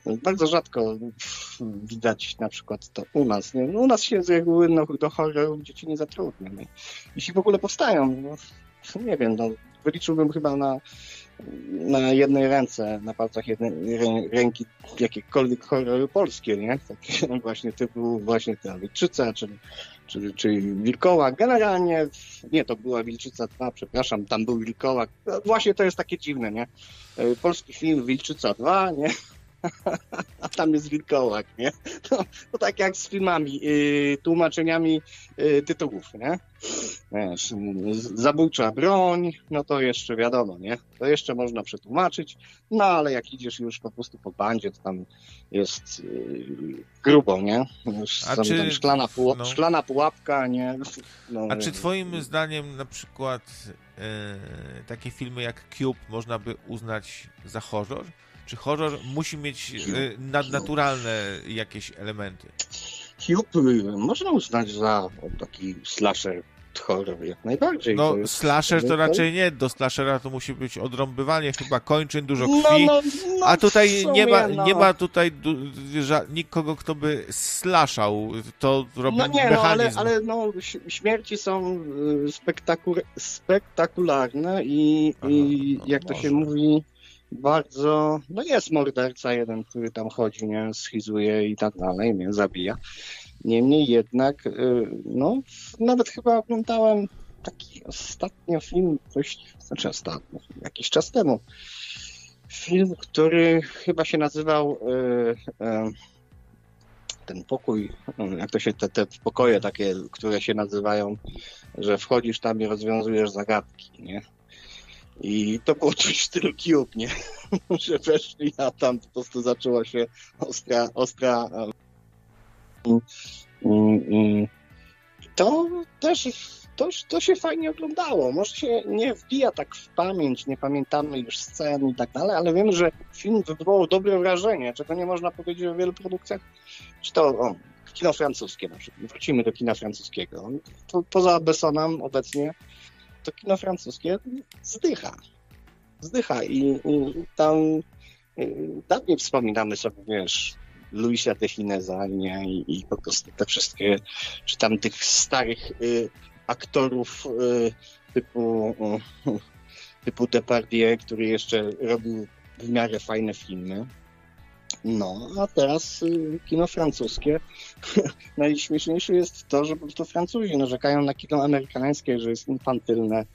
Bardzo rzadko widać na przykład to u nas. Nie? No, u nas się z reguły do horrorów dzieci nie zatrudnia. Nie? Jeśli w ogóle powstają, no, nie wiem, no, wyliczyłbym chyba na jednej ręce, na palcach jednej ręki jakiekolwiek horrory polskie, nie? Takie właśnie typu właśnie ta Wilczyca, czy Wilkołak. Generalnie, nie, to była Wilczyca 2, przepraszam, tam był Wilkołak. No, właśnie to jest takie dziwne, nie? Polski film Wilczyca 2, nie? A tam jest wilkołak, nie? To tak jak z filmami, tłumaczeniami tytułów, nie? Wiesz, zabójcza broń, no to jeszcze wiadomo, nie? To jeszcze można przetłumaczyć, no ale jak idziesz już po prostu po bandzie, to tam jest grubo, nie? Tam szklana pułapka, nie? No, a czy twoim zdaniem na przykład takie filmy jak Cube można by uznać za horror? Czy horror musi mieć nadnaturalne jakieś elementy? Cube można uznać za taki slasher horror jak najbardziej. No slasher to raczej nie, do slashera to musi być odrąbywanie chyba kończyn, dużo krwi, a tutaj sumie, nie ma tutaj nikogo, kto by slaszał, to robi mechanizm. Ale śmierci są spektakularne i jak to się mówi, bardzo, no jest morderca jeden, który tam chodzi, nie, schizuje i tak dalej, nie, zabija. Niemniej jednak, no, nawet chyba oglądałem taki ostatnio film, jakiś czas temu, film, który chyba się nazywał ten pokój, jak to się, te pokoje takie, które się nazywają, że wchodzisz tam i rozwiązujesz zagadki, nie? I to było coś w stylu Cube, nie? Że weszli, a tam po prostu zaczęła się ostra to też to się fajnie oglądało. Może się nie wbija tak w pamięć, nie pamiętamy już scen i tak dalej, ale wiem, że film wywołał dobre wrażenie, czego nie można powiedzieć o wielu produkcjach. Czy to kino francuskie na przykład. Wrócimy do kina francuskiego. Poza Bessonem obecnie to kino francuskie zdycha i tam dawniej wspominamy sobie, wiesz, Louisa de Funesa, nie? I po prostu te wszystkie, czy tam tych starych aktorów typu Depardieu, który jeszcze robił w miarę fajne filmy. No, a teraz kino francuskie. Najśmieszniejsze jest to, że po prostu Francuzi narzekają na kino amerykańskie, że jest infantylne,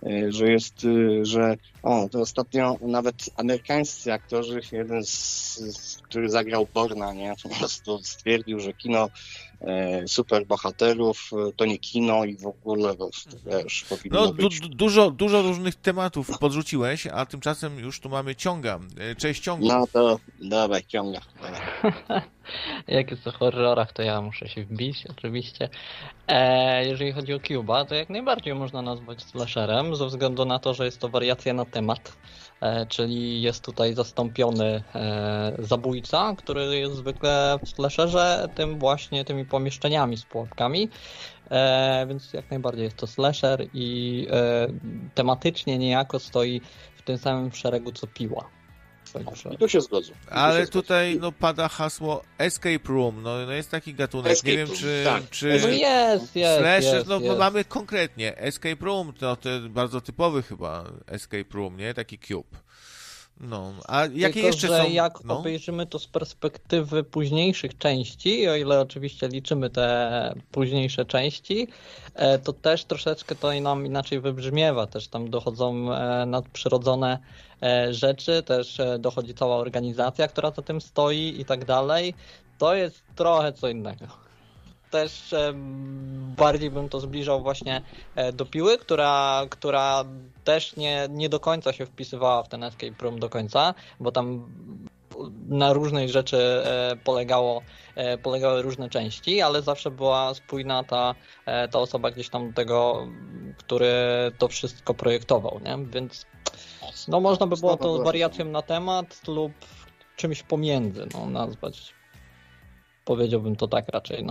to ostatnio nawet amerykańscy aktorzy, jeden który zagrał Borna, nie, po prostu stwierdził, że kino superbohaterów to nie kino i w ogóle wiesz, powinno być. Dużo różnych tematów podrzuciłeś, a tymczasem już tu mamy ciąga. Cześć ciągu. No to dawaj, ciąga. Jak jest o horrorach, to ja muszę się wbić, oczywiście. Jeżeli chodzi o Cube'a, to jak najbardziej można nazwać slasherem, ze względu na to, że jest to wariacja na temat, czyli jest tutaj zastąpiony zabójca, który jest zwykle w slasherze tymi pomieszczeniami z pułapkami, więc jak najbardziej jest to slasher i tematycznie niejako stoi w tym samym szeregu co Piła. I tu się zgodzę. Ale tutaj pada hasło Escape Room, no jest taki gatunek, Escape nie wiem room, czy... tak. czy jest, slasher, jest. Mamy konkretnie Escape Room, to bardzo typowy chyba Escape Room, nie? Taki Cube. No, a jakie tylko, jeszcze że są... jak obejrzymy to z perspektywy późniejszych części, o ile oczywiście liczymy te późniejsze części, to też troszeczkę to nam inaczej wybrzmiewa. Też tam dochodzą nadprzyrodzone rzeczy, też dochodzi cała organizacja, która za tym stoi i tak dalej. To jest trochę co innego. Też bardziej bym to zbliżał właśnie do Piły, która też nie do końca się wpisywała w ten escape room do końca, bo tam na różnej rzeczy polegały różne części, ale zawsze była spójna ta osoba gdzieś tam tego, który to wszystko projektował, nie? Więc no można by było to wariacją na temat lub czymś pomiędzy, nazwać. Powiedziałbym to tak raczej,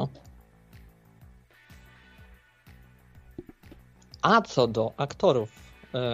A co do aktorów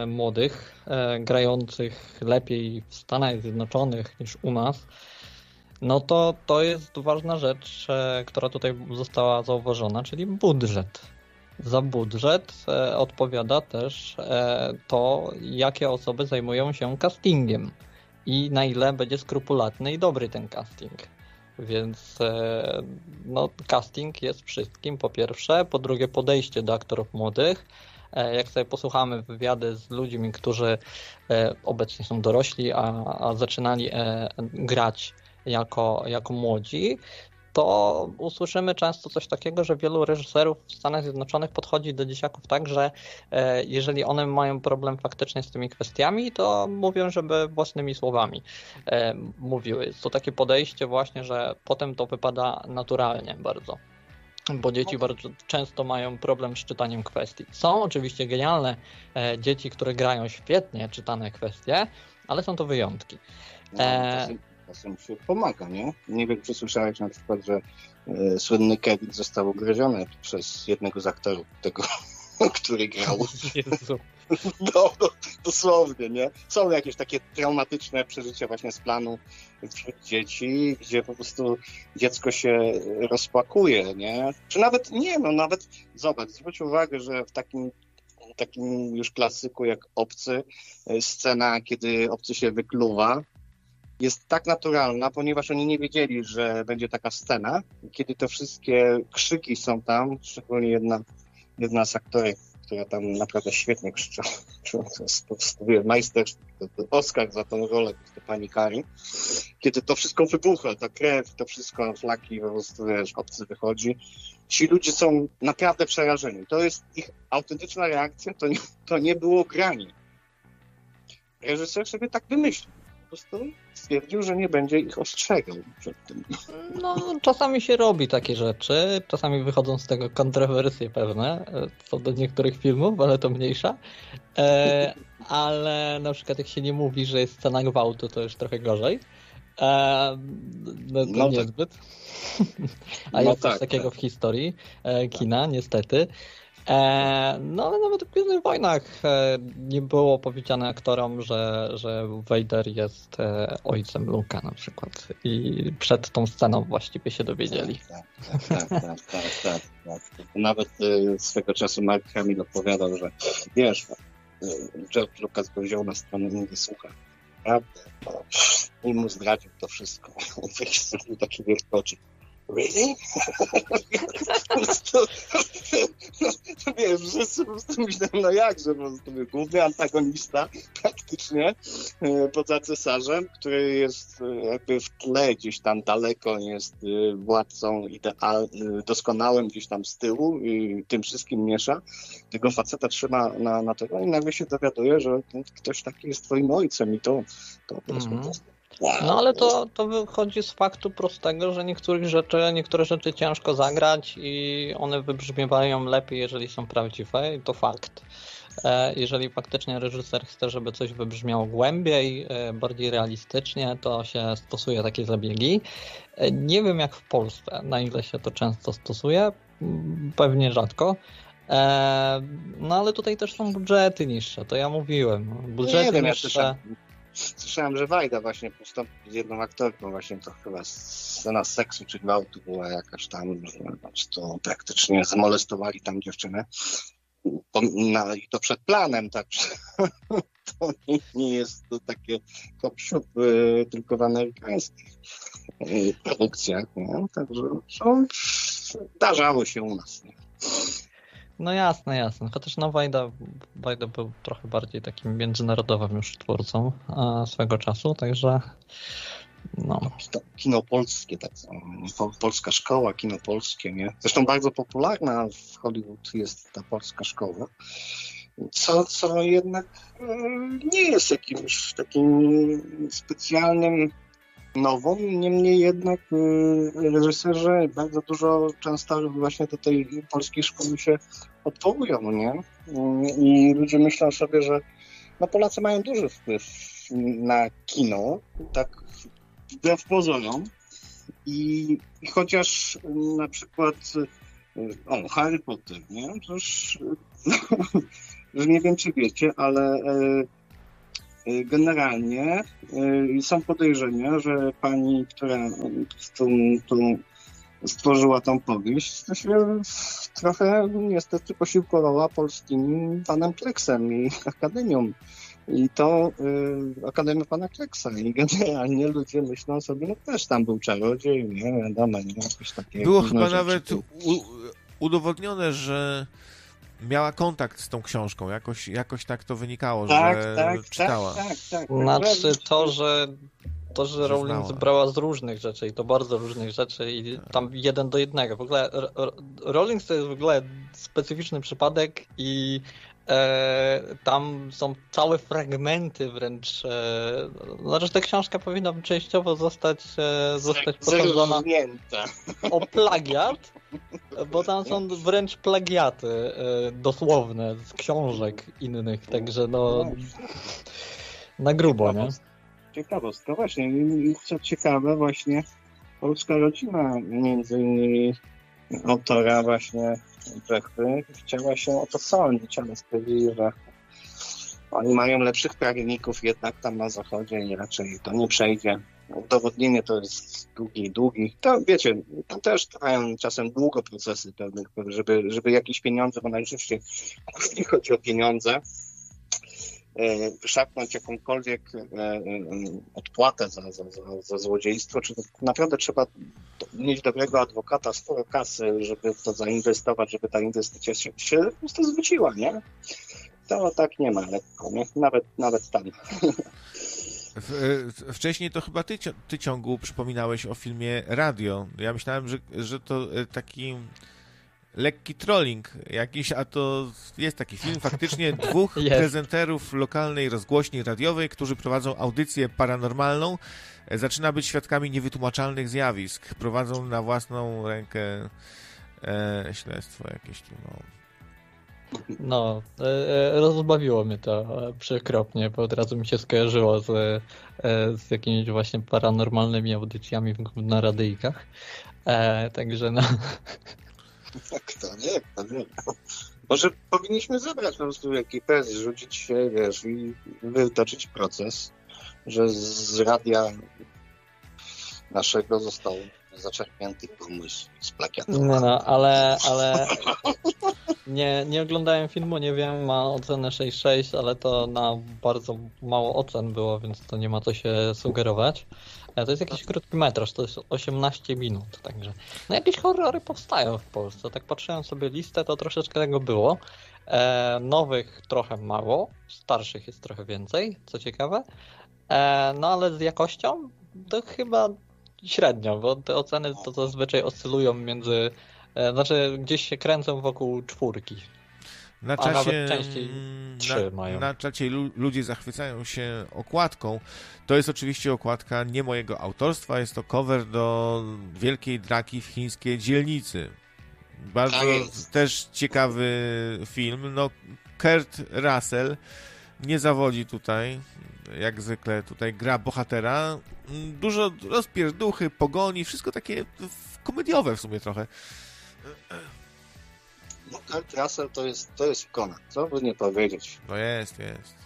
młodych, grających lepiej w Stanach Zjednoczonych niż u nas, No to jest ważna rzecz, która tutaj została zauważona, czyli budżet. Za budżet odpowiada też to, jakie osoby zajmują się castingiem i na ile będzie skrupulatny i dobry ten casting. Więc no, casting jest wszystkim, po pierwsze. Po drugie, podejście do aktorów młodych. Jak sobie posłuchamy wywiady z ludźmi, którzy obecnie są dorośli, a zaczynali grać jako młodzi, to usłyszymy często coś takiego, że wielu reżyserów w Stanach Zjednoczonych podchodzi do dzieciaków tak, że jeżeli one mają problem faktycznie z tymi kwestiami, to mówią, żeby własnymi słowami mówiły. Jest to takie podejście właśnie, że potem to wypada naturalnie bardzo. Bo dzieci bardzo często mają problem z czytaniem kwestii. Są oczywiście genialne dzieci, które grają świetnie czytane kwestie, ale są to wyjątki. Czasem się pomaga, nie? Nie wiem, czy słyszałeś na przykład, że słynny Kevin został ugryziony przez jednego z aktorów tego, który grał. Jezu. No, dosłownie, nie? Są jakieś takie traumatyczne przeżycia właśnie z planu wśród dzieci, gdzie po prostu dziecko się rozpłakuje, nie? Czy nawet, nie, no nawet, zobacz, zwróć uwagę, że w takim już klasyku jak Obcy, scena, kiedy obcy się wykluwa, jest tak naturalna, ponieważ oni nie wiedzieli, że będzie taka scena. Kiedy te wszystkie krzyki są tam, szczególnie jedna z aktorek, która tam naprawdę świetnie krzyczała. To jest po prostu majstersztyk, to Oscar za tą rolę, to pani Kari. Kiedy to wszystko wybucha, ta krew, to wszystko, flaki, po prostu, wiesz, obcy wychodzi. Ci ludzie są naprawdę przerażeni. To jest ich autentyczna reakcja, to nie było granie. Reżyser sobie tak wymyślił. Po prostu stwierdził, że nie będzie ich ostrzegał przed tym. No, czasami się robi takie rzeczy, czasami wychodzą z tego kontrowersje pewne, co do niektórych filmów, ale to mniejsza. Ale na przykład jak się nie mówi, że jest scena gwałtu, to już trochę gorzej. No to no niezbyt. Tak. A jest coś takiego w historii kina, niestety. No ale nawet w Gwiezdnych Wojnach nie było powiedziane aktorom, że Vader jest ojcem Luke'a na przykład. I przed tą sceną właściwie się dowiedzieli. Tak. Nawet swego czasu Mark Hamill opowiadał, że wiesz, George Lucas go wziął na stronę i mówi, słuchaj, prawda? I mu zdradził to wszystko. Zrobił taki wielkoczy. Really? to wiesz, wszyscy po prostu myślałem, no jakże, po prostu główny antagonista praktycznie poza cesarzem, który jest jakby w tle gdzieś tam daleko, jest władcą doskonałym gdzieś tam z tyłu i tym wszystkim miesza. Tego faceta trzyma na tego i nagle się dowiaduje, że ktoś taki jest twoim ojcem i to po prostu... No ale to wychodzi z faktu prostego, że niektóre rzeczy ciężko zagrać i one wybrzmiewają lepiej, jeżeli są prawdziwe i to fakt. Jeżeli faktycznie reżyser chce, żeby coś wybrzmiało głębiej, bardziej realistycznie, to się stosuje takie zabiegi. Nie wiem jak w Polsce, na ile się to często stosuje, pewnie rzadko. No ale tutaj też są budżety niższe, to ja mówiłem. Budżety niższe. Słyszałem, że Wajda właśnie postąpił z jedną aktorką, właśnie to chyba scena seksu czy gwałtu była jakaś tam, że to praktycznie zamolestowali tam dziewczynę. I to przed planem, także to nie jest to takie hop-siup, tylko w amerykańskich produkcjach, nie? Także zdarzało się u nas. Nie? No jasne. Chociaż no Wajda był trochę bardziej takim międzynarodowym już twórcą swego czasu, także no. Kino polskie, tak samo. Polska szkoła, kino polskie, nie? Zresztą bardzo popularna w Hollywood jest ta polska szkoła, co jednak nie jest jakimś takim specjalnym nową, niemniej jednak reżyserzy bardzo dużo często właśnie do tej polskiej szkoły się odwołują, nie? I ludzie myślą sobie, że no Polacy mają duży wpływ na kino, tak wbrew pozorom. I chociaż na przykład Harry Potter, nie? To już nie wiem, czy wiecie, ale generalnie są podejrzenia, że pani, która tu stworzyła tą powieść, to się trochę niestety posiłkowała polskim panem Kleksem i Akademią. I to Akademia pana Kleksa. I generalnie ludzie myślą sobie, no też tam był czarodziej, nie wiadomo, nie jakieś takie... Było chyba nawet udowodnione, że miała kontakt z tą książką. Jakoś tak to wynikało, że czytała. Tak. Znaczy to, że Rowling zebrała z różnych rzeczy i to bardzo różnych rzeczy i tam 1:1. W ogóle Rowling to jest w ogóle specyficzny przypadek i tam są całe fragmenty wręcz. Znaczy ta książka powinna częściowo zostać posądzona o plagiat, bo tam są wręcz plagiaty dosłowne z książek innych, także no na grubo, nie? Ciekawostka, właśnie. I co ciekawe, właśnie polska rodzina, między innymi autora właśnie Brzechwy, chciała się o to sądzić, ale stwierdzili, że oni mają lepszych prawników jednak tam na zachodzie i raczej to nie przejdzie. Udowodnienie to jest długi. To wiecie, tam też trwają czasem długo procesy pewnych, żeby jakieś pieniądze, bo najczęściej nie chodzi o pieniądze, wyszarpnąć jakąkolwiek odpłatę za złodziejstwo, czy naprawdę trzeba mieć dobrego adwokata, sporo kasy, żeby w to zainwestować, żeby ta inwestycja się po prostu zwróciła, nie? To tak nie ma lekko, nie? Nawet tam. Wcześniej to chyba ty Ciągu przypominałeś o filmie Radio. Ja myślałem, że to taki lekki trolling jakiś, a to jest taki film. Faktycznie dwóch prezenterów lokalnej rozgłośni radiowej, którzy prowadzą audycję paranormalną, zaczyna być świadkami niewytłumaczalnych zjawisk. Prowadzą na własną rękę śledztwo jakieś tu, No, rozbawiło mnie to przykropnie, bo od razu mi się skojarzyło z jakimiś właśnie paranormalnymi audycjami na radyjkach. Także no... Kto nie. Może powinniśmy zebrać po prostu ekipę, zrzucić się, wiesz, i wytoczyć proces, że z radia naszego został zaczerpnięty pomysł z plagiatem. No, ale nie oglądałem filmu, nie wiem, ma ocenę 6,6, ale to na bardzo mało ocen było, więc to nie ma co się sugerować. To jest jakiś krótki metraż, to jest 18 minut, także no jakieś horrory powstają w Polsce. Tak patrzyłem sobie listę, to troszeczkę tego było. Nowych trochę mało, starszych jest trochę więcej, co ciekawe. No ale z jakością to chyba średnio, bo te oceny to zazwyczaj oscylują między, znaczy gdzieś się kręcą wokół 4. Na czacie, a nawet częściej 3 mają. Na czacie ludzie zachwycają się okładką. To jest oczywiście okładka nie mojego autorstwa, jest to cover do Wielkiej Draki w chińskiej dzielnicy. Bardzo też ciekawy film. No, Kurt Russell nie zawodzi tutaj, jak zwykle tutaj gra bohatera. Dużo rozpierduchy, pogoni, wszystko takie komediowe w sumie trochę. No, Kurt Russell to jest ikona, co by nie powiedzieć. No jest.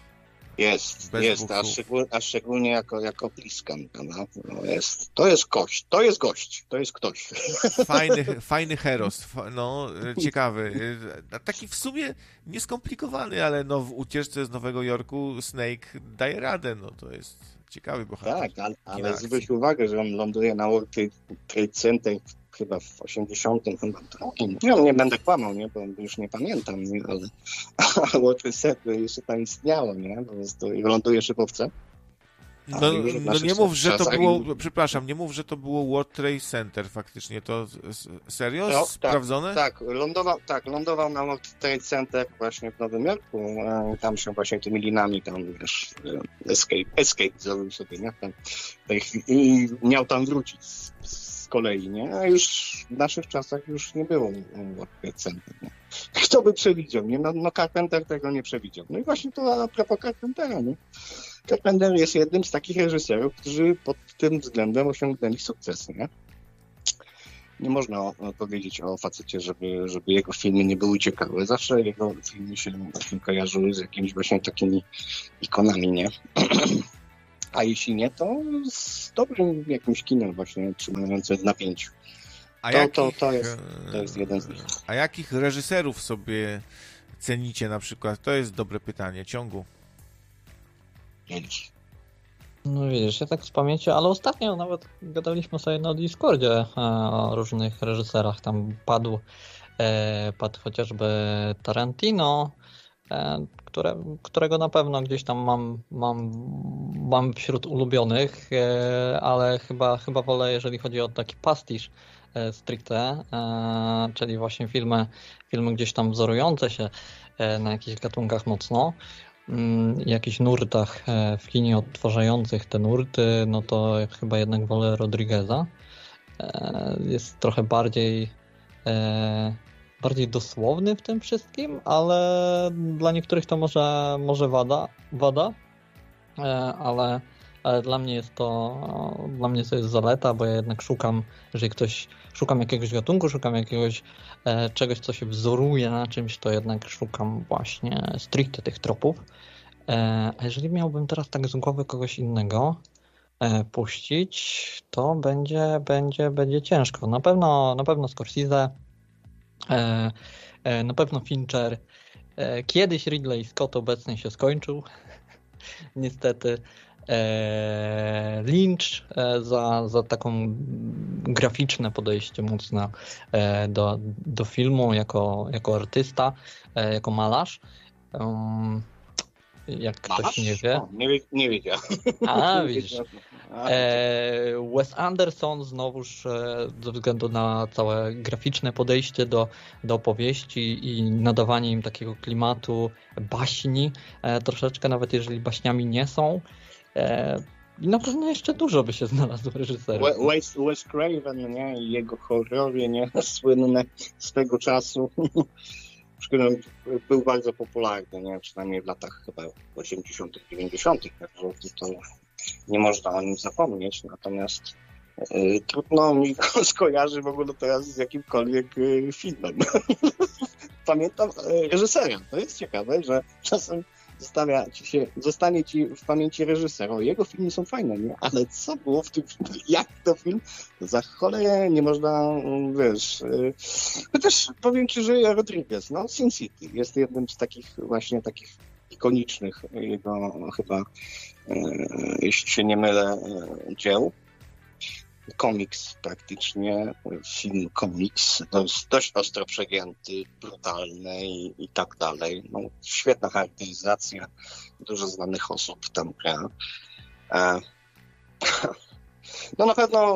A szczególnie jako Pliskan, no jest. To jest gość, to jest ktoś. Fajny heros, no ciekawy. Taki w sumie nieskomplikowany, ale no w ucieczce z Nowego Jorku Snake daje radę, no to jest ciekawy bohater. Tak, ale zwróć uwagę, że on ląduje na World Trade Center chyba w 82. Nie będę kłamał, nie, bo już nie pamiętam, nie, ale World Trade Center jeszcze tam istniało, nie, po prostu i ląduje szybowce. No nie mów, że to było, przepraszam, nie mów, że to było World Trade Center faktycznie, to serio? No, sprawdzone? Lądował na World Trade Center właśnie w Nowym Jorku, tam się właśnie tymi linami tam, wiesz, escape zrobił sobie, nie, tam, i miał tam wrócić z kolei, nie, a już w naszych czasach już nie było World Trade Center, nie. Kto by przewidział, nie, no Carpenter tego nie przewidział, no i właśnie to a propos Carpentera, nie. Carpenter jest jednym z takich reżyserów, którzy pod tym względem osiągnęli sukces, nie? nie można powiedzieć o facecie, żeby jego filmy nie były ciekawe. Zawsze jego filmy się kojarzyły z jakimiś właśnie takimi ikonami, nie? A jeśli nie, to z dobrym jakimś kinem właśnie trzymającym w napięciu. To jest jeden z nich. A jakich reżyserów sobie cenicie na przykład? To jest dobre pytanie. Ciągu. No widzisz, ja tak z pamięci, ale ostatnio nawet gadaliśmy sobie na Discordzie o różnych reżyserach. Tam padł chociażby Tarantino, którego na pewno gdzieś tam mam wśród ulubionych, ale chyba wolę, jeżeli chodzi o taki pastisz stricte, czyli właśnie filmy gdzieś tam wzorujące się na jakichś gatunkach mocno, jakichś nurtach w kinie odtwarzających te nurty, no to chyba jednak wolę Rodrigueza. Jest trochę bardziej dosłowny w tym wszystkim, ale dla niektórych to może wada, ale dla mnie to jest zaleta, bo ja jednak szukam jakiegoś gatunku, szukam jakiegoś czegoś, co się wzoruje na czymś, to jednak szukam właśnie stricte tych tropów. A jeżeli miałbym teraz tak z głowy kogoś innego puścić, to będzie ciężko. Na pewno Scorsese, na pewno Fincher. Kiedyś Ridley Scott obecnie się skończył, niestety. Lynch za taką graficzne podejście mocno do filmu jako artysta, jako malarz. Jak ktoś nie wie. O, nie wiedziałem. A, widzisz. Wes Anderson znowuż ze względu na całe graficzne podejście do opowieści i nadawanie im takiego klimatu baśni, troszeczkę nawet jeżeli baśniami nie są. I na pewno jeszcze dużo by się znalazło reżyserów. Wes Craven, nie? I jego horrory, nie? Słynne z tego czasu. Był bardzo popularny, nie? Przynajmniej w latach chyba 80., 90., także to nie można o nim zapomnieć, natomiast trudno mi go skojarzy w ogóle teraz z jakimkolwiek filmem. Pamiętam reżysera. To jest ciekawe, że czasem zostanie ci w pamięci reżysera. Jego filmy są fajne, nie? Ale co było w tym filmie? Jak to film? Za cholerę nie można, wiesz... Chociaż powiem ci, że Rodriguez, no, Sin City jest jednym z takich właśnie takich ikonicznych jego chyba, jeśli się nie mylę, dzieł. Komiks praktycznie, film komiks, dość ostro przegięty, brutalny i tak dalej. No, świetna charakteryzacja, dużo znanych osób tam gra. No na pewno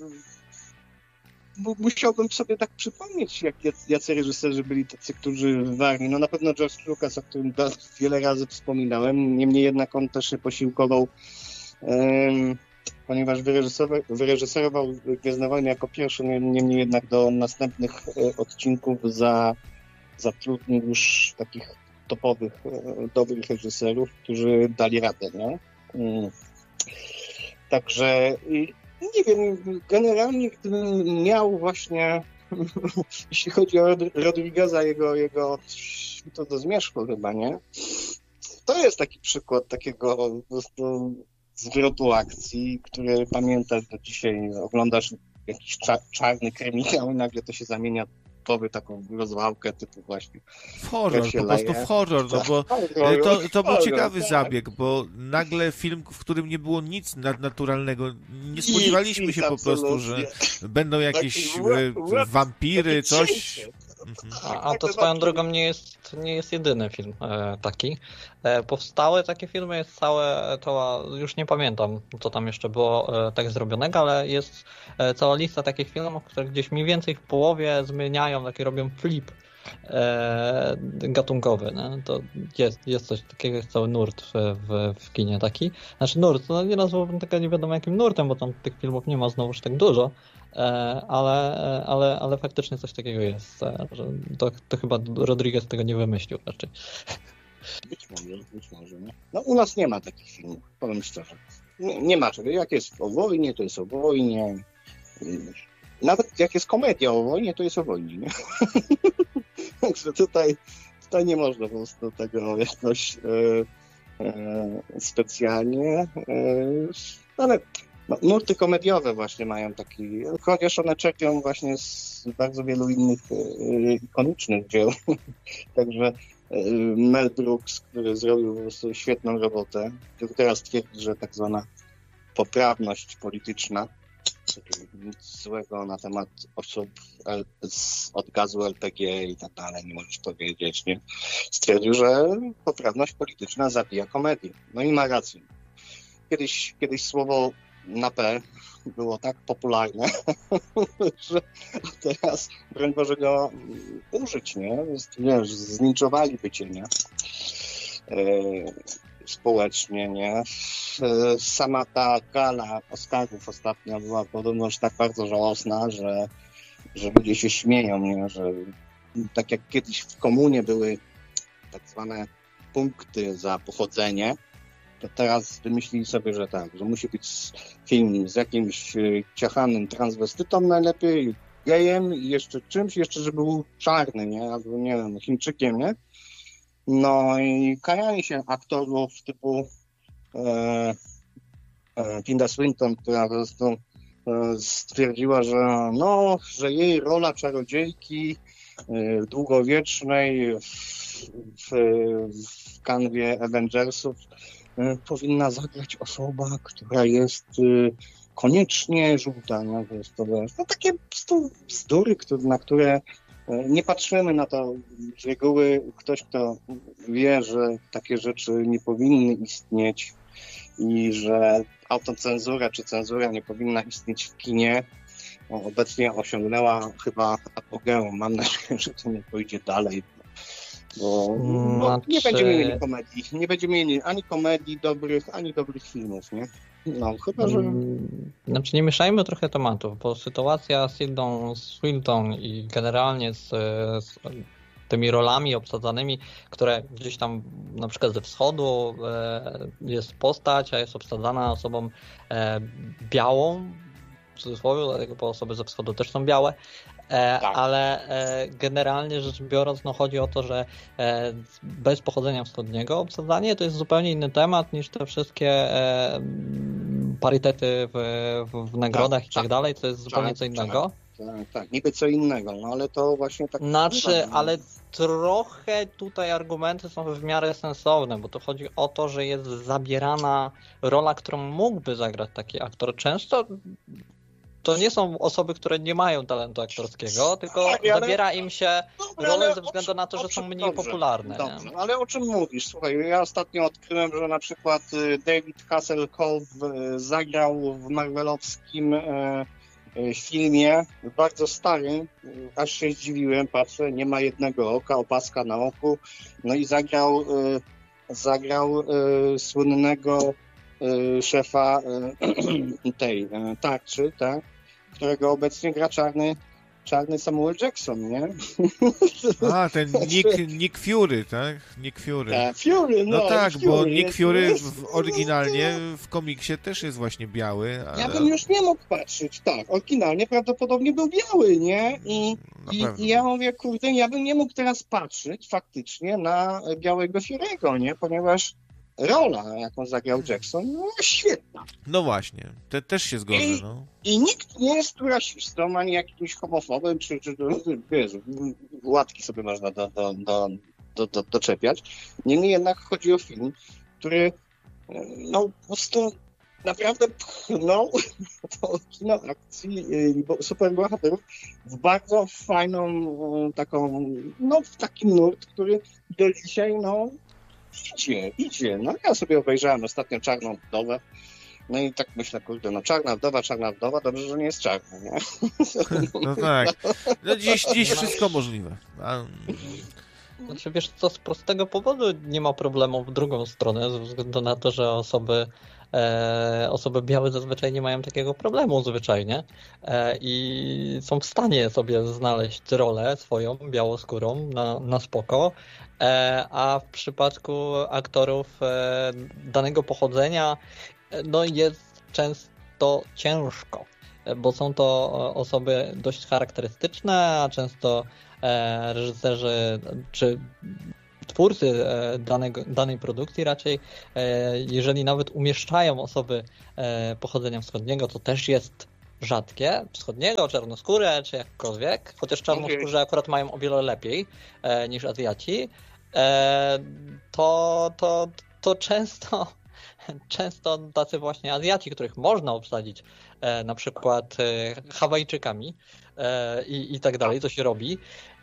musiałbym sobie tak przypomnieć, jacy reżyserzy byli tacy, którzy warli. No na pewno George Lucas, o którym wiele razy wspominałem, niemniej jednak on też się posiłkował, ponieważ wyreżyserował Gwiezdne Wojny jako pierwszy, niemniej jednak do następnych odcinków zatrudnił już takich topowych, dobrych reżyserów, którzy dali radę, nie? Także nie wiem, generalnie gdybym miał właśnie, jeśli chodzi o Rodrigueza, jego Świtu do zmierzchu chyba, nie? To jest taki przykład takiego po prostu zwrotu akcji, który pamiętasz do dzisiaj, oglądasz jakiś czarny kryminał i nagle to się zamienia w taką rozwałkę typu właśnie. W horror, po prostu w horror, no bo to był ciekawy zabieg, bo nagle film, w którym nie było nic nadnaturalnego, nie spodziewaliśmy się po prostu, że będą jakieś wampiry, coś. A to swoją drogą nie jest jedyny film taki. Powstały takie filmy, jest cała, już nie pamiętam, co tam jeszcze było tak zrobionego, ale jest cała lista takich filmów, które gdzieś mniej więcej w połowie zmieniają, takie robią flip gatunkowy. Nie? To jest coś takiego, jest cały nurt w kinie taki. Znaczy nurt, no nie nazwałbym tego nie wiadomo jakim nurtem, bo tam tych filmów nie ma znowuż tak dużo, ale faktycznie coś takiego jest. Że to chyba Rodriguez tego nie wymyślił raczej. Być może, nie? No u nas nie ma takich filmów, powiem szczerze. Nie ma czego. Jak jest o wojnie, to jest o wojnie. nawet jak jest komedia o wojnie, to jest o wojnie, nie? Także tutaj nie można po prostu tego jakoś specjalnie, ale nurty komediowe właśnie mają taki, chociaż one czerpią właśnie z bardzo wielu innych ikonicznych dzieł. Także Mel Brooks, który zrobił po prostu świetną robotę, który teraz twierdzi, że tak zwana poprawność polityczna, nic złego na temat osób od gazu LPG i tak dalej, nie możesz powiedzieć, nie? Stwierdził, że poprawność polityczna zabija komedię. No i ma rację. Kiedyś słowo na P było tak popularne, że teraz, broń Boże, go użyć, nie? Wiesz, zlinczowaliby cię, nie? Społecznie, nie? Sama ta gala Oscarów ostatnio była podobnoż tak bardzo żałosna, że ludzie się śmieją, nie? Że tak jak kiedyś w komunie były tak zwane punkty za pochodzenie, to teraz wymyślili sobie, że tak, że musi być film z jakimś ciachanym transwestytą najlepiej, gejem i jeszcze czymś, jeszcze żeby był czarny, nie? Albo nie wiem, Chińczykiem, nie? No i karali się aktorów typu Tilda Swinton, która po prostu stwierdziła, że jej rola czarodziejki długowiecznej w kanwie Avengersów powinna zagrać osoba, która jest koniecznie żółta. No, to takie bzdury, na które nie patrzymy na to z reguły. Ktoś, kto wie, że takie rzeczy nie powinny istnieć i że autocenzura czy cenzura nie powinna istnieć w kinie, obecnie osiągnęła chyba apogeum. Mam nadzieję, że to nie pójdzie dalej, bo nie będziemy mieli komedii. Nie będziemy mieli ani komedii dobrych, ani dobrych filmów, nie? No, chyba, że... Znaczy nie mieszajmy trochę tematów, bo sytuacja z Tildą Swinton i generalnie z tymi rolami obsadzanymi, które gdzieś tam na przykład ze wschodu jest postać, a jest obsadzana osobą białą, w cudzysłowie, dlatego bo osoby ze wschodu też są białe, tak. Ale generalnie rzecz biorąc, no chodzi o to, że bez pochodzenia wschodniego obsadzanie to jest zupełnie inny temat niż te wszystkie parytety w nagrodach i tak dalej, to jest zupełnie co innego. Tak, niby co innego, no ale to właśnie tak... Znaczy, ale trochę tutaj argumenty są w miarę sensowne, bo to chodzi o to, że jest zabierana rola, którą mógłby zagrać taki aktor. Często to nie są osoby, które nie mają talentu aktorskiego, tylko zabiera im się rolę ze względu na to, że są mniej popularne. Dobrze, ale o czym mówisz? Słuchaj, ja ostatnio odkryłem, że na przykład David Hasselhoff zagrał w marvelowskim filmie, bardzo starym, aż się zdziwiłem, patrzę, nie ma jednego oka, opaska na oku, no i zagrał słynnego szefa tej tarczy, tak, którego obecnie gra czarny Samuel Jackson, nie? A, ten Nick Fury, tak? Nick Fury. Fury, no tak, Fury, bo Nick Fury oryginalnie w komiksie też jest właśnie biały. Ale... Ja bym już nie mógł patrzeć, tak. Oryginalnie prawdopodobnie był biały, nie? I ja mówię, kurde, ja bym nie mógł teraz patrzeć faktycznie na białego Fury'ego, nie? Ponieważ rola, jaką zagrał Jackson, no świetna. No właśnie, też się zgodzę. No. I nikt nie jest tu rasistą, ani jakimś homofobem, czy wiesz, łatki sobie można doczepiać. Niemniej jednak chodzi o film, który no po prostu naprawdę pchnął to kino akcji superbohaterów w bardzo fajną taką, no w taki nurt, który do dzisiaj, no idzie. No ja sobie obejrzałem ostatnio Czarną Wdowę. No i tak myślę, kurde, no Czarna Wdowa, dobrze, że nie jest czarna, nie? No tak. No dziś wszystko możliwe. Znaczy wiesz co, z prostego powodu nie ma problemu w drugą stronę, ze względu na to, że osoby białe zazwyczaj nie mają takiego problemu zwyczajnie i są w stanie sobie znaleźć rolę swoją białoskórą na spoko, a w przypadku aktorów danego pochodzenia no jest często ciężko. bo są to osoby dość charakterystyczne, a często reżyserzy czy twórcy danej produkcji raczej, jeżeli nawet umieszczają osoby pochodzenia wschodniego, to też jest rzadkie, wschodniego, czarnoskóre, czy jakkolwiek, chociaż czarnoskórzy akurat mają o wiele lepiej niż Azjaci, to często tacy właśnie Azjaci, których można obsadzić na przykład Hawajczykami i tak dalej, to się robi,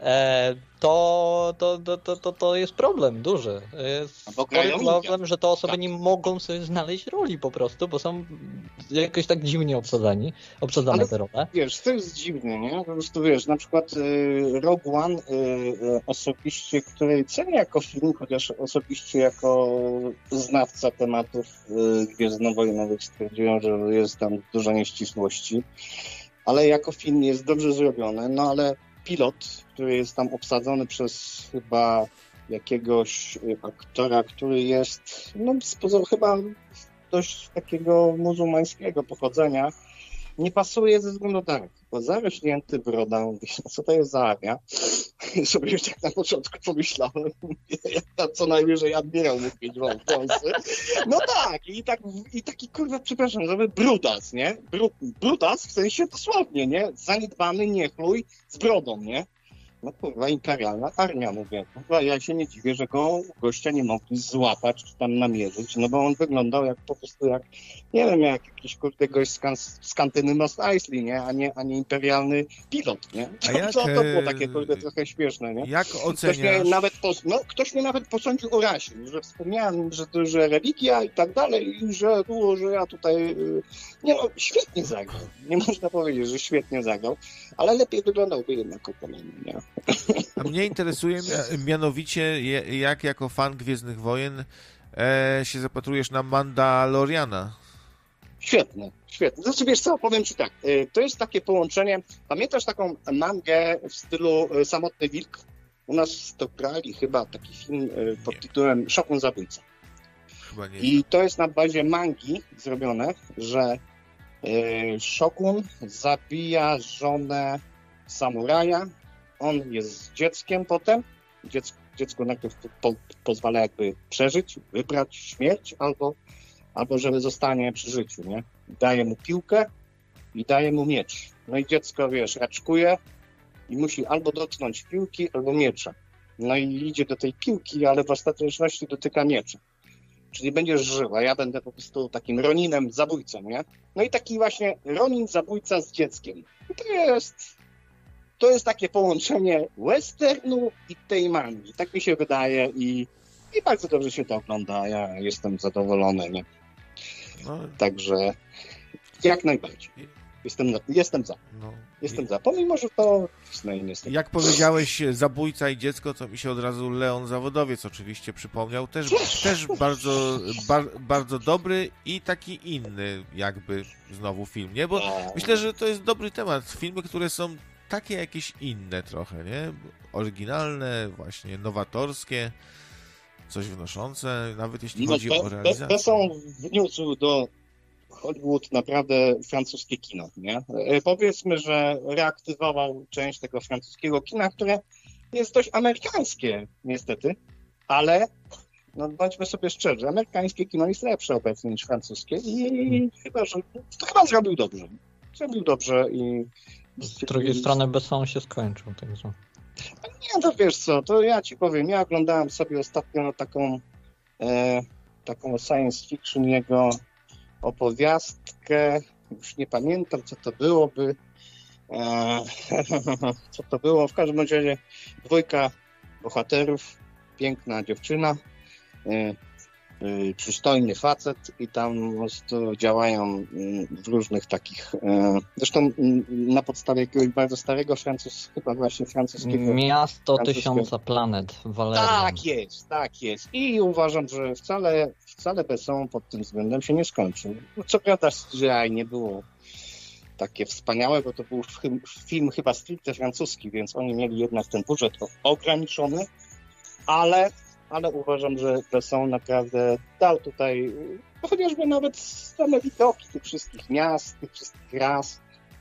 to jest problem duży. Jest problem, że te osoby nie mogą sobie znaleźć roli po prostu, bo są jakoś tak dziwnie obsadzane te role. Wiesz, to jest dziwne, nie? Po prostu wiesz, na przykład Rogue One osobiście, której cenię jako film, chociaż osobiście jako znawca tematów gwiezdnowojennowych stwierdziłem, że jest tam dużo nieścisłości, ale jako film jest dobrze zrobiony, no ale pilot, który jest tam obsadzony przez chyba jakiegoś aktora, który jest chyba dość takiego muzułmańskiego pochodzenia, nie pasuje ze względu na tak, bo zarośnięty brodą, co to jest za armia? Sobie już tak na początku pomyślałem, co najwyżej admirał mógł mieć wąsy. No tak, i taki kurwa, przepraszam, żeby brudas, nie? Brudas w sensie dosłownie, nie? Zaniedbany niechlujj z brodą, nie? No kurwa, imperialna armia, mówię. Kurwa, ja się nie dziwię, że gościa nie mogli złapać czy tam namierzyć, no bo on wyglądał po prostu jak, nie wiem, jak jakiś kurde gość z kantyny Mos Eisley, nie? A nie imperialny pilot, nie? To było takie kurde trochę śmieszne, nie? Jak oceniasz? Ktoś mnie nawet posądził o rasie, że wspomniałem, że religia i tak dalej, i że ja tutaj... Nie no, świetnie zagrał. Nie można powiedzieć, że świetnie zagrał, ale lepiej wyglądałby jednak oponenty, nie? A mnie interesuje mianowicie, jak jako fan Gwiezdnych Wojen się zapatrujesz na Mandaloriana. Świetne. Znaczy wiesz co, powiem ci tak, to jest takie połączenie, pamiętasz taką mangę w stylu Samotny Wilk? U nas to grali chyba taki film pod tytułem Shogun Zabójca. Chyba nie. I to jest na bazie mangi zrobione, że Shogun zabija żonę samuraja, on jest dzieckiem potem, dziecko najpierw pozwala jakby przeżyć, wybrać śmierć, albo żeby zostanie przy życiu, nie? Daje mu piłkę i daje mu miecz. No i dziecko, wiesz, raczkuje i musi albo dotknąć piłki, albo miecza. No i idzie do tej piłki, ale w ostateczności dotyka miecza. Czyli będziesz żył, a ja będę po prostu takim Roninem, zabójcą, nie? No i taki właśnie Ronin, zabójca z dzieckiem. I to jest takie połączenie westernu i tej mangi. Tak mi się wydaje i bardzo dobrze się to ogląda. Ja jestem zadowolony, nie? No. Także jak najbardziej. Jestem za. No. Jestem za. Pomimo, że to Disney niestety. Jak powiedziałeś zabójca i dziecko, to mi się od razu Leon Zawodowiec oczywiście przypomniał. Też bardzo dobry i taki inny jakby znowu film, nie? Bo myślę, że to jest dobry temat. Filmy, które są takie jakieś inne trochę, nie? Oryginalne, właśnie nowatorskie, coś wnoszące, nawet jeśli chodzi o realizację. Pesą wniósł do Hollywood naprawdę francuskie kino, nie? Powiedzmy, że reaktywował część tego francuskiego kina, które jest dość amerykańskie niestety, ale no bądźmy sobie szczerzy, amerykańskie kino jest lepsze obecnie niż francuskie i chyba zrobił dobrze. Zrobił dobrze i... Z drugiej strony Besson się skończył, także... Nie, to wiesz co, to ja ci powiem, ja oglądałem sobie ostatnio taką science fiction jego opowiastkę, już nie pamiętam co to byłoby, w każdym razie dwójka bohaterów, piękna dziewczyna, przystojny facet i tam po prostu działają w różnych takich, zresztą na podstawie jakiegoś bardzo starego chyba właśnie francuskiego. Miasto tysiąca planet, Valerian. Tak jest. I uważam, że wcale Besson pod tym względem się nie skończył. No, co prawda CGI nie było takie wspaniałe, bo to był film chyba stricte francuski, więc oni mieli jednak ten budżet ograniczony, ale uważam, że Besson naprawdę dał tutaj, chociażby nawet same widoki tych wszystkich miast, tych wszystkich ras,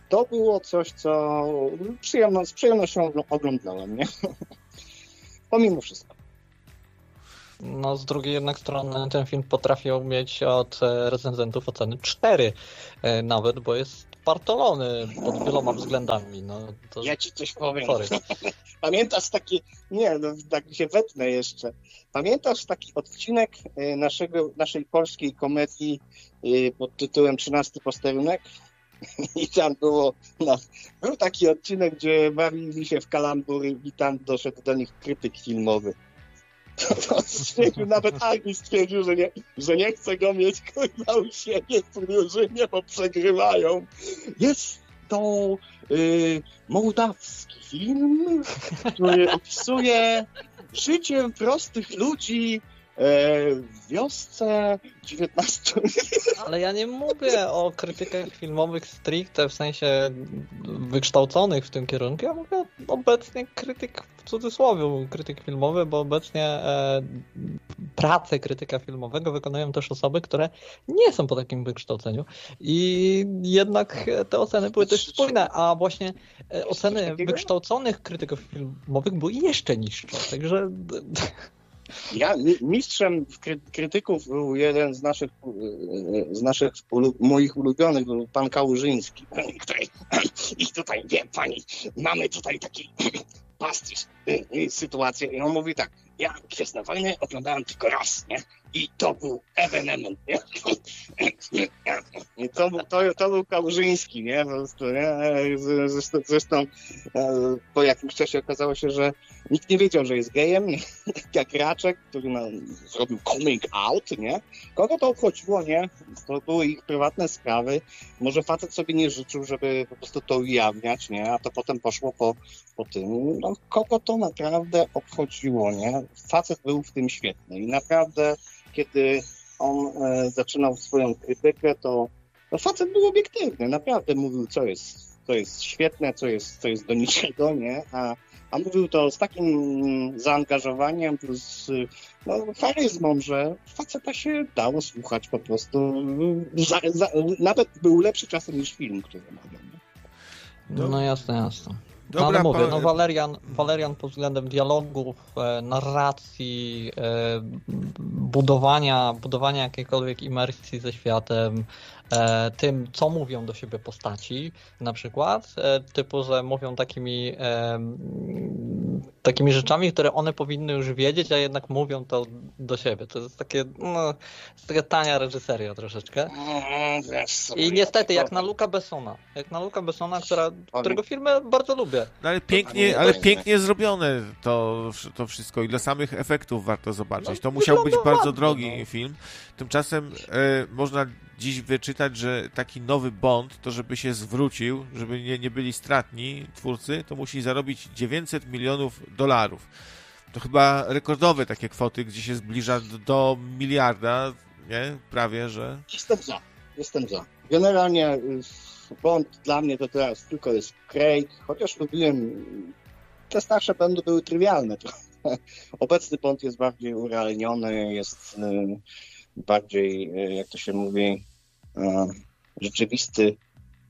to było coś, co z przyjemnością oglądałem, nie? Pomimo wszystko. No, z drugiej jednak strony ten film potrafił mieć od recenzentów oceny 4 nawet, bo jest partolony pod wieloma względami. No, to... Ja ci coś powiem. Sorry. Pamiętasz taki, nie, no tak się wetnę jeszcze. Pamiętasz taki odcinek naszej polskiej komedii pod tytułem 13 posterunek? I tam był taki odcinek, gdzie bawili się w kalambury i tam doszedł do nich krytyk filmowy. To stwierdził, nawet Arni stwierdził, że nie chce go mieć kurwa u siebie w drużynie, bo przegrywają. Jest to mołdawski film, który opisuje życie prostych ludzi w wiosce 19. Ale ja nie mówię o krytykach filmowych stricte, w sensie wykształconych w tym kierunku. Ja mówię obecnie krytyk, w cudzysłowie krytyk filmowy, bo obecnie pracę krytyka filmowego wykonują też osoby, które nie są po takim wykształceniu. I jednak te oceny były dość spójne, a właśnie oceny wykształconych krytyków filmowych były jeszcze niższe. Także... Mistrzem krytyków był jeden z moich ulubionych, był pan Kałużyński, i tutaj, wie pani, mamy tutaj taki pastisz, sytuację i on mówi tak, ja Gwiezdne Wojny oglądałem tylko raz, nie? I to był ewenement, nie? I to był Kałużyński, nie? Po prostu, nie? Zresztą po jakimś czasie okazało się, że nikt nie wiedział, że jest gejem, jak Raczek, który zrobił coming out, nie? Kogo to obchodziło, nie? To były ich prywatne sprawy. Może facet sobie nie życzył, żeby po prostu to ujawniać, nie? A to potem poszło po tym. No, kogo to naprawdę obchodziło, nie? Facet był w tym świetny i naprawdę, kiedy on zaczynał swoją krytykę, to facet był obiektywny, naprawdę mówił, co jest świetne, co jest do niczego, nie? A mówił to z takim zaangażowaniem plus charyzmą, że faceta się dało słuchać po prostu. Nawet był lepszy czasem niż film, który omawiam. No jasne. Dobra, ale mówię, Walerian pod względem dialogów, narracji, budowania jakiejkolwiek imersji ze światem, tym, co mówią do siebie postaci, na przykład, typu, że mówią takimi rzeczami, które one powinny już wiedzieć, a jednak mówią to do siebie. To jest takie, taka tania reżyseria troszeczkę. I niestety, jak na Luca Bessona, którego filmy bardzo lubię. No, ale pięknie zrobione to wszystko i dla samych efektów warto zobaczyć. To musiał być bardzo drogi film. Tymczasem można dziś wyczytać, że taki nowy Bond, to żeby się zwrócił, żeby nie byli stratni twórcy, to musi zarobić $900 milionów. To chyba rekordowe takie kwoty, gdzie się zbliża do miliarda, nie? Prawie, że... Jestem za. Generalnie Bond dla mnie to teraz tylko jest Craig, chociaż lubiłem... Te starsze Bondy były trywialne trochę. Obecny Bond jest bardziej urealniony, jest bardziej, jak to się mówi, rzeczywisty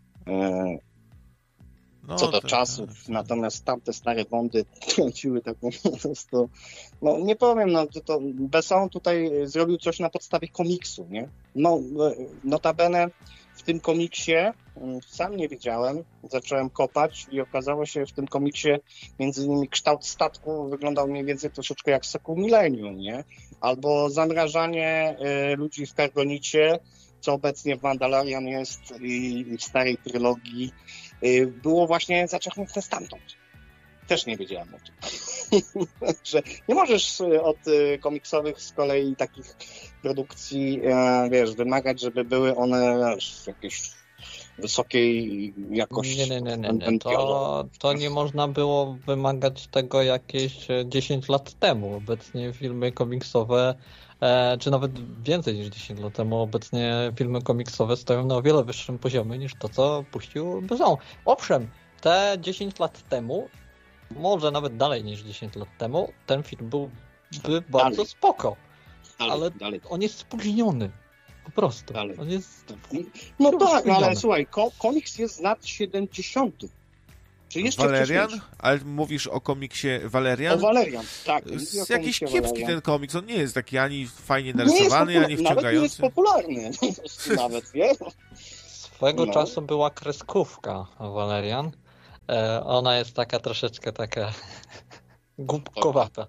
co do czasów. Tak. Natomiast tamte stare Bondy trąciły taką po prostu... No nie powiem, to Besson tutaj zrobił coś na podstawie komiksu, nie? No, notabene w tym komiksie sam nie wiedziałem, zacząłem kopać i okazało się, że w tym komiksie między innymi kształt statku wyglądał mniej więcej troszeczkę jak Sokół Millennium, nie? Albo zamrażanie ludzi w Karbonicie, co obecnie w Mandalorian jest i w starej trylogii, było właśnie zaczerpnięte stamtąd. Też nie wiedziałem o tym. Że nie możesz od komiksowych z kolei takich produkcji, wymagać, żeby były one jakieś wysokiej jakości. Nie. To nie można było wymagać tego jakieś 10 lat temu. Obecnie filmy komiksowe, czy nawet więcej niż 10 lat temu, obecnie filmy komiksowe stoją na o wiele wyższym poziomie niż to, co puścił Besson. Owszem, te 10 lat temu, może nawet dalej niż 10 lat temu, ten film byłby bardzo spoko. Ale on jest spóźniony. Po prostu. Ale- On jest... No tak, ale powiedziane. słuchaj, komiks jest z lat 70. Czy jeszcze Valerian? wcześniejszy? Ale mówisz o komiksie Valerian? O Valerian, tak. mówię o Jakiś komiksie kiepski Valerian. ten komiks, on nie jest taki ani fajnie Nie jest narysowany, ani nawet nie jest wciągający. popularny. Nawet, wiesz? Swego No. czasu była kreskówka Valerian. Ona jest taka troszeczkę taka głupkowata.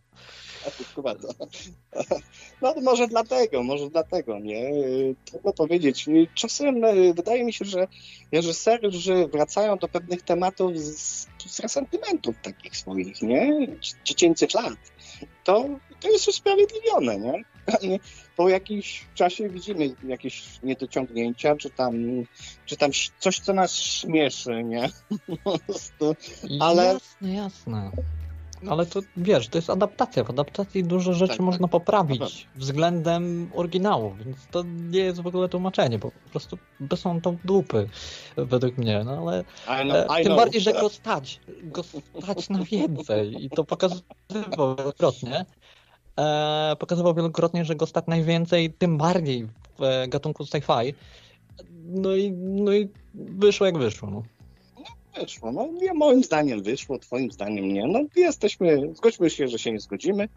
No to może dlatego, nie? Trudno powiedzieć. Czasem wydaje mi się, że reżyserzy wracają do pewnych tematów z resentymentów takich swoich, nie? Dziecięcych lat. To jest usprawiedliwione, nie? Po jakimś czasie widzimy jakieś niedociągnięcia, czy tam coś, co nas śmieszy, nie? Po prostu. Ale- Jasne. Ale to wiesz, to jest adaptacja. W adaptacji dużo rzeczy Tak, można tak. poprawić względem oryginału, więc to nie jest w ogóle tłumaczenie, bo po prostu są to dupy według mnie. No ale tym bardziej, że go stać na więcej i to pokazywał wielokrotnie. Że go stać najwięcej, tym bardziej w gatunku sci-fi. No i wyszło jak wyszło. No. Wyszło. No, nie, moim zdaniem wyszło, twoim zdaniem nie. No zgodźmy się, że się nie zgodzimy.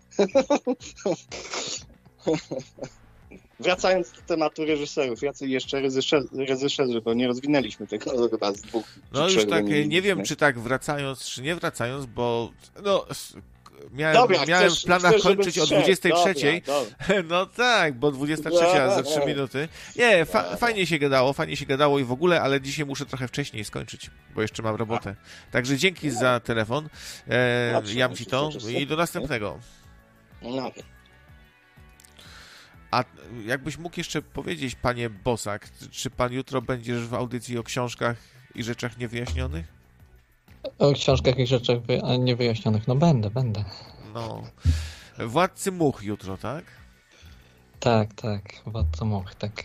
Wracając do tematu reżyserów, jacy jeszcze reżyserzy, bo nie rozwinęliśmy tego chyba z 2 No czy już 3 tak, nie minut, wiem czy tak wracając, czy nie wracając, bo no, miałem Dobra, w planach chcesz, żeby kończyć o strzec. 23. Dobra. No tak, bo 23 za 3 minuty. Nie, fajnie się gadało i w ogóle, ale dzisiaj muszę trochę wcześniej skończyć, bo jeszcze mam robotę. Także dzięki za telefon. Jam ci to i do następnego. No. A jakbyś mógł jeszcze powiedzieć, panie Bosak, czy pan jutro będziesz w audycji o książkach i rzeczach niewyjaśnionych? O książkach i rzeczach niewyjaśnionych. No będę. No. Władcy Much jutro, tak? Tak. Władca Much, tak.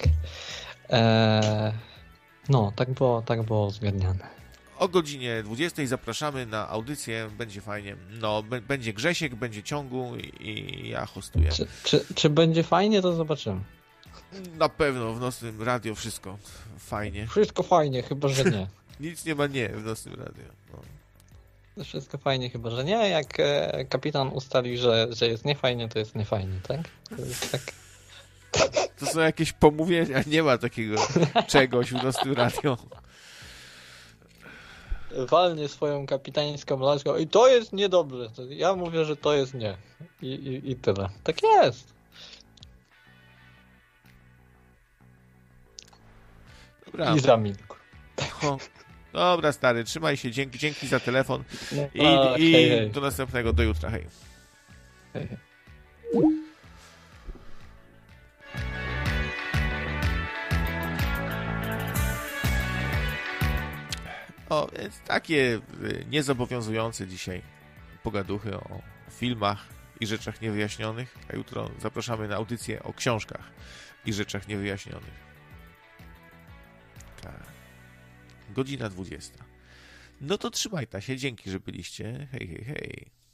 No, tak było uzgadniane. O godzinie 20 zapraszamy na audycję, będzie fajnie. No, będzie Grzesiek, będzie Ciągu i ja hostuję. Czy będzie fajnie, to zobaczymy. Na pewno w Nocnym Radio wszystko fajnie. Wszystko fajnie, chyba że nie. Nic nie ma nie w Nocnym Radio. No. Wszystko fajnie, chyba że nie. Jak kapitan ustali, że jest niefajnie, to jest niefajnie, tak? To jest tak. To są jakieś pomówienia, nie ma takiego czegoś w Nocnym Radio. Walnie swoją kapitańską laską i to jest niedobrze. Ja mówię, że to jest nie. I tyle. Tak jest. Dobra. I zamilkł. Dobra, stary, trzymaj się, dzięki za telefon i hej. do następnego, do jutra, hej. Hej. O, więc takie niezobowiązujące dzisiaj pogaduchy o filmach i rzeczach niewyjaśnionych, a jutro zapraszamy na audycję o książkach i rzeczach niewyjaśnionych. Tak. Godzina 20. No to trzymaj się, dzięki, że byliście. Hej.